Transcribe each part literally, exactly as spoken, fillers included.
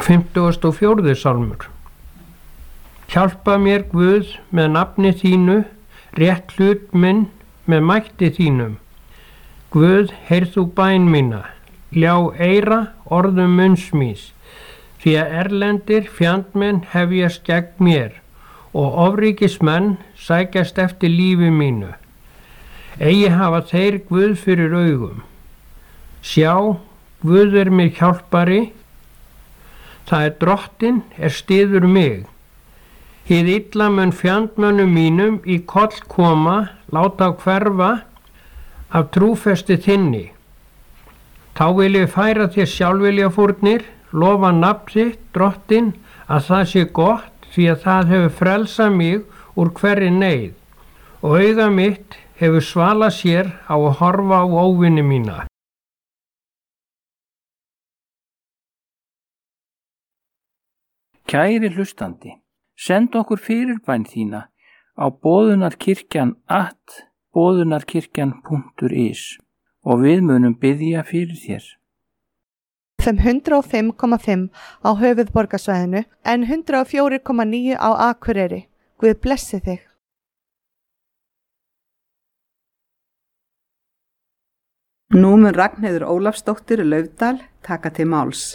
fimmtugasti og fjórði sálmur. Hjálpa mér Guð með nafni þínu, rétt hlut minn með mætti þínum. Guð, heyrð þú bæn mína, ljá eyra orðum munns míns, því að erlendir fjandmenn hefjast gegn mér og ofríkismenn sækjast eftir lífi mínu. Eigi hafa þeir Guð fyrir augum. Sjá, Guð er mér hjálpari, það er Drottinn er styður mig. Hið illa mun fjandmönnum mínum í koll koma, láta hverfa af trúfesti þinni. Þá vil ég færa þér sjálfviljafórnir, lofa nafn þitt, Drottinn, að það sé gott, því að það hefur frelsað mig úr hverri neyð, og auga mitt hefur svalað sér á að horfa á óvini mína. Kæri hlustandi, send okkur fyrirbæn þína á boðunarkirkjan at boðunarkirkjan punktur is og við munum biðja fyrir þér. F M hundrað og fimm komma fimm á höfuðborgarsvæðinu en hundrað og fjögur komma níu á Akureyri. Guð blessi þig. Nú mun Ragnheiður Ólafsdóttir Laufdal taka til máls.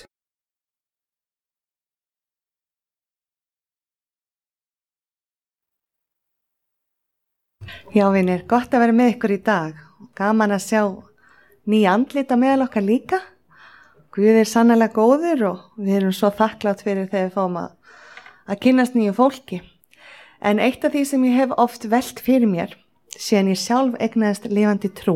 Já, vinir, gott að vera með ykkur í dag. Gaman að sjá nýja andlita meðal okkar líka. Guð er sannlega góður og við erum svo þakklátt fyrir þegar við fáum að, að kynnast nýju fólki. En eitt af því sem ég hef oft velt fyrir mér, síðan ég sjálf eignaðist lifandi trú,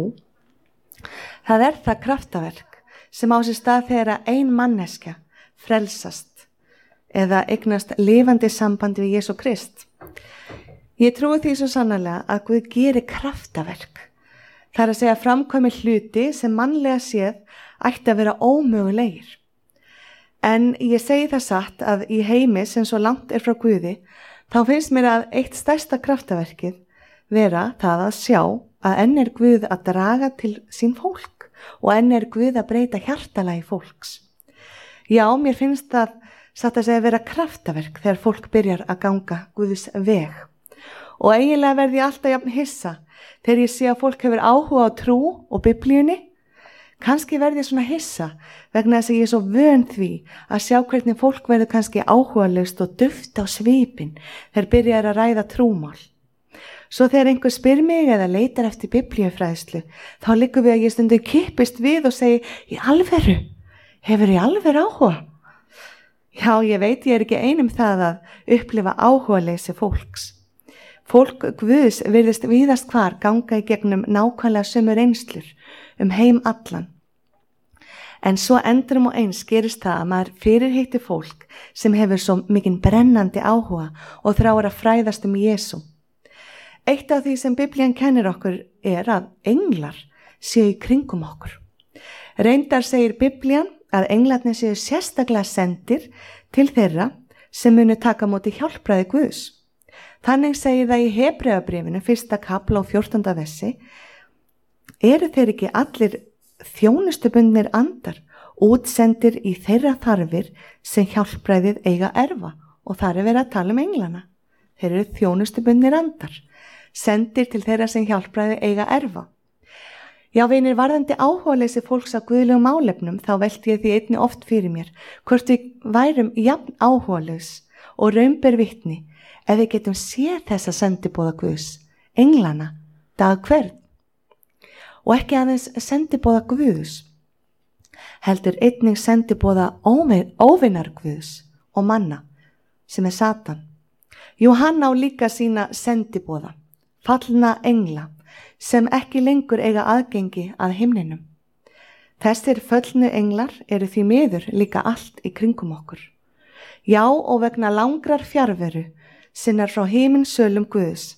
það er það kraftaverk sem á sér stað þegar ein manneskja frelsast eða eignast lifandi sambandi við Jesú Krist. Ég trúi því svo sannarlega að Guð gerir kraftaverk. Það er að segja framkvæmi hluti sem mannlega séð ætti að vera ómögulegir. En ég segi það satt að í heimi sem svo langt er frá Guði, þá finnst mér að eitt stærsta kraftaverkið vera það að sjá að enn er Guð að draga til sín fólk og enn er Guð að breyta hjartalagi fólks. Já, mér finnst það satt að segja vera kraftaverk þegar fólk byrjar að ganga Guðs veg. Og eiginlega verði ég alltaf jafn hissa þegar ég sé að fólk hefur áhuga á trú og biblíunni. Kannski verði ég svona hissa vegna þess að ég er svo vön því að sjá hvernig fólk verður kannski áhugalaust og duft á svipinn þegar byrjar að ræða trúmál. Svo þegar einhver spyr mig eða leitar eftir biblíufræðslu, þá liggur við að ég stundum kippist við og segi, í alvöru, hefur ég alvöru áhuga? Já, ég veit ég er ekki einum það að upplifa áhugaleysi fólks. Fólk Guðs virðist víðast hvar ganga í gegnum nákvæmlega sömu reynslur um heim allan. En svo endurum og eins gerist það að maður fyrirheitir fólk sem hefur svo mikinn brennandi áhuga og þráir að fræðast um Jesú. Eitt af því sem Biblían kennir okkur er að englar séu í kringum okkur. Reyndar segir Biblían að englarnir séu sérstaklega sendir til þeirra sem munu taka á móti hjálpræði Guðs. Þannig segir það í Hebreabréfinu, fyrsta kapla og fjórtánda versi, eru þeir ekki allir þjónustubundnir andar, útsendir í þeirra þarfir sem hjálpræðið eiga erfa, og þar er verið að tala um englana. Þeir eru þjónustubundnir andar, sendir til þeirra sem hjálpræðið eiga erfa. Já, vinir, varðandi áhugaleysi fólks á guðlegum málefnum, þá velti ég því einni oft fyrir mér, hvort við værum jafn áhugalaus og raunber vitni, ef við getum séð þessa sendiboða Guðs, englana, dag hvern. Og ekki aðeins sendiboða Guðs, heldur einnig sendiboða óvinar Guðs og manna, sem er Satan. Jú, hann á líka sína sendiboða, fallna engla, sem ekki lengur eiga aðgengi að himninum. Þessir föllnu englar eru því miður líka allt í kringum okkur. Já, og vegna langrar fjarveru sinnar frá himinsölum Guðs,